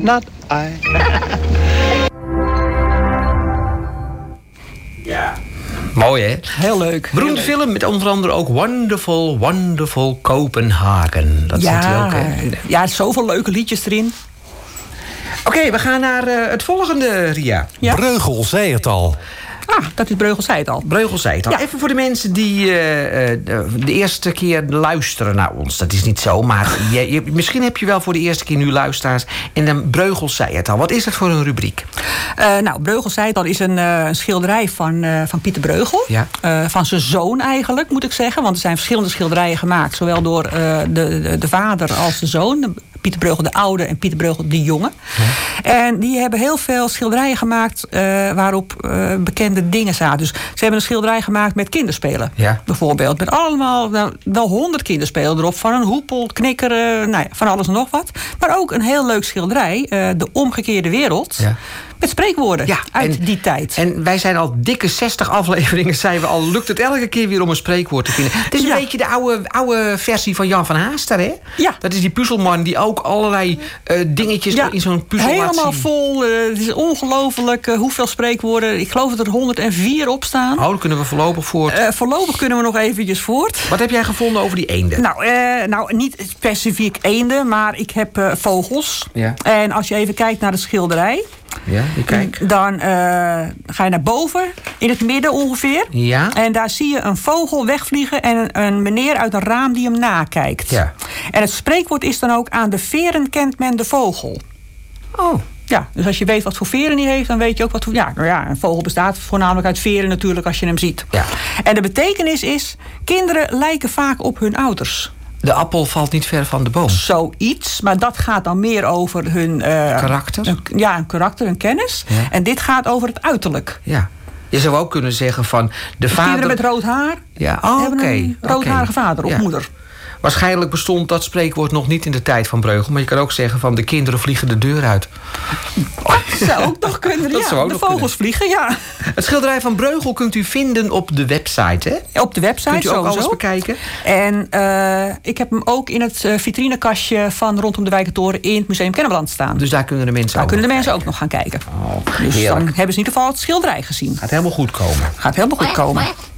not I. Ja. Mooi, hè? Heel leuk. Beroemde film met onder andere ook Wonderful, Wonderful Copenhagen. Dat zit hij ook, hè? Ja, zoveel leuke liedjes erin. Oké, we gaan naar het volgende, Ria. Ja. Breugel zei het al. Dat is Breugel zei het al. Breugel zei het al. Ja. Even voor de mensen die de eerste keer luisteren naar ons. Dat is niet zo, maar misschien heb je wel voor de eerste keer nu luisteraars. En dan Breugel zei het al. Wat is dat voor een rubriek? Breugel zei het al is een schilderij van Pieter Breugel. Ja. Van zijn zoon eigenlijk, moet ik zeggen. Want er zijn verschillende schilderijen gemaakt. Zowel door de vader als de zoon. Pieter Breugel de oude en Pieter Breugel de jonge. Ja. En die hebben heel veel schilderijen gemaakt waarop bekende dingen zaten. Dus ze hebben een schilderij gemaakt met kinderspelen. Ja. Bijvoorbeeld. Met allemaal wel 100 kinderspelen erop. Van een hoepel, knikkeren, van alles en nog wat. Maar ook een heel leuk schilderij. De omgekeerde wereld. Ja. Met spreekwoorden uit die tijd. En wij zijn al dikke 60 afleveringen, zijn we al. Lukt het elke keer weer om een spreekwoord te vinden. Het is een beetje de oude versie van Jan van Haaster, hè? Ja. Dat is die puzzelman die ook allerlei dingetjes in zo'n puzzel laat zien. Helemaal vol. Het is ongelooflijk hoeveel spreekwoorden. Ik geloof dat er 104 op staan. Dan kunnen we voorlopig voort. Voorlopig kunnen we nog eventjes voort. Wat heb jij gevonden over die eenden? Nou, niet specifiek eenden, maar ik heb vogels. Ja. En als je even kijkt naar de schilderij. Ja, kijk. Dan ga je naar boven, in het midden ongeveer. Ja. En daar zie je een vogel wegvliegen en een meneer uit een raam die hem nakijkt. Ja. En het spreekwoord is dan ook: aan de veren kent men de vogel. Oh. Ja, dus als je weet wat voor veren hij heeft, dan weet je ook wat voor... Ja, een vogel bestaat voornamelijk uit veren natuurlijk als je hem ziet. Ja. En de betekenis is: kinderen lijken vaak op hun ouders. De appel valt niet ver van de boom. Zoiets, maar dat gaat dan meer over hun... karakter? Een karakter, een kennis. Ja. En dit gaat over het uiterlijk. Ja. Je zou ook kunnen zeggen van de vader... Kinderen met rood haar hebben een roodharige vader of moeder. Waarschijnlijk bestond dat spreekwoord nog niet in de tijd van Breugel. Maar je kan ook zeggen van de kinderen vliegen de deur uit. Dat zou ook nog kunnen, de vogels vliegen, ja. Het schilderij van Breugel kunt u vinden op de website, hè? Op de website, kunt u ook sowieso. alles bekijken. En ik heb hem ook in het vitrinekastje van Rondom de Wijkertoren in het Museum Kennemerland staan. Dus daar kunnen de mensen ook nog gaan kijken. Oh, dus dan hebben ze in ieder geval het schilderij gezien. Gaat helemaal goed komen. Gaat helemaal goed komen.